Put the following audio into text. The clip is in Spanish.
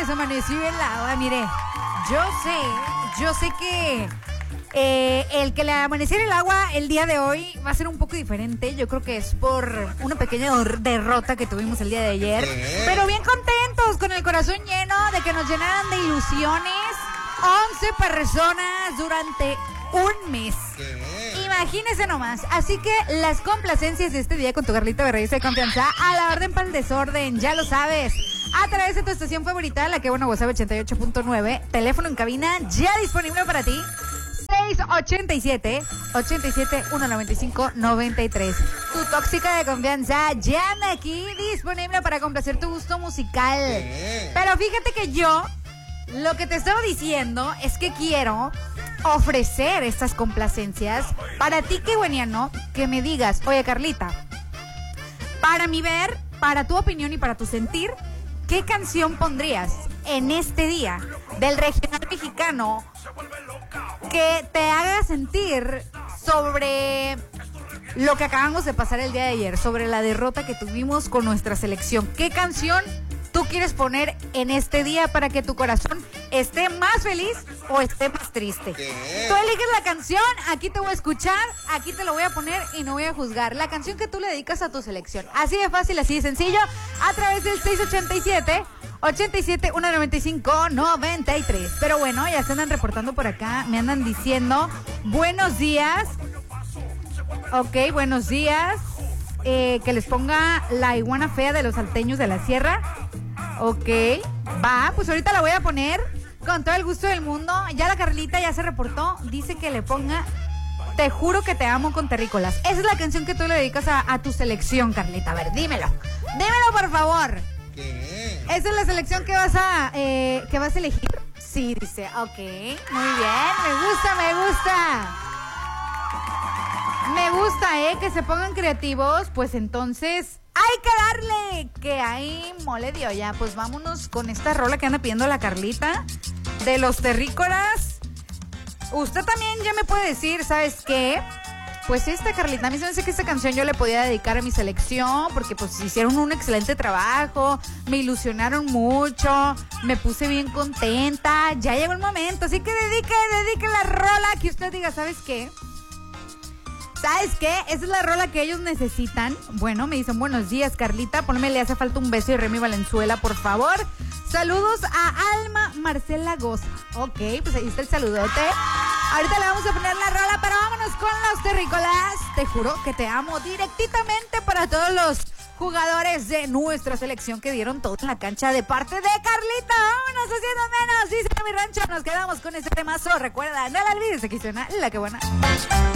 días amaneció helada, mire. Yo sé que el que le amaneciera el agua el día de hoy va a ser un poco diferente. Yo creo que es por una pequeña derrota que tuvimos el día de ayer. Pero bien contentos, con el corazón lleno de que nos llenaran de ilusiones 11 personas durante un mes. Imagínese nomás. Así que las complacencias de este día con tu Carlita Berreyes de confianza, a la orden para el desorden, ya lo sabes. A través de tu estación favorita, la que bueno, WhatsApp 88.9, teléfono en cabina ya disponible para ti. 687-195-93. Tu tóxica de confianza ya anda aquí disponible para complacer tu gusto musical. Pero fíjate que yo lo que te estaba diciendo es que quiero ofrecer estas complacencias para ti, que bueniano, que me digas, oye Carlita, para mi ver, para tu opinión y para tu sentir, ¿qué canción pondrías en este día del regional mexicano que te haga sentir sobre lo que acabamos de pasar el día de ayer, sobre la derrota que tuvimos con nuestra selección? ¿Qué canción tú quieres poner en este día para que tu corazón esté más feliz o esté más triste? Tú eliges la canción, aquí te voy a escuchar, aquí te lo voy a poner y no voy a juzgar. La canción que tú le dedicas a tu selección. Así de fácil, así de sencillo, a través del 687-195-93. Pero bueno, ya se andan reportando por acá, me andan diciendo buenos días. Ok, buenos días. Que les ponga La Iguana Fea de los Salteños de la Sierra. Ok, va, pues ahorita la voy a poner con todo el gusto del mundo. Ya la Carlita ya se reportó, dice que le ponga Te Juro Que Te Amo con Terrícolas. Esa es la canción que tú le dedicas a tu selección, Carlita. A ver, dímelo por favor. ¿Qué? ¿Esa es la selección que vas a elegir? Sí, dice, ok, muy bien, me gusta. Me gusta, que se pongan creativos. Pues entonces hay que darle, que hay mole de olla. Pues vámonos con esta rola que anda pidiendo la Carlita de los Terrícolas. Usted también ya me puede decir, ¿sabes qué? Pues esta Carlita, a mí se me hace que esta canción yo le podía dedicar a mi selección, porque pues hicieron un excelente trabajo, me ilusionaron mucho, me puse bien contenta, ya llegó el momento, así que dedique la rola que usted diga, ¿sabes qué? ¿Sabes qué? Esa es la rola que ellos necesitan. Bueno, me dicen, buenos días, Carlita, ponme Le Hace Falta un Beso y Remy Valenzuela, por favor. Saludos a Alma Marcela Goza. Ok, pues ahí está el saludote. Ahorita le vamos a poner la rola, pero vámonos con los Terrícolas. Te juro que te amo, directamente para todos los jugadores de nuestra selección que dieron todo en la cancha de parte de Carlita. Vámonos haciendo menos, dice mi rancho. Nos quedamos con ese temazo. Recuerda, no la olvides, aquí suena La Que Buena.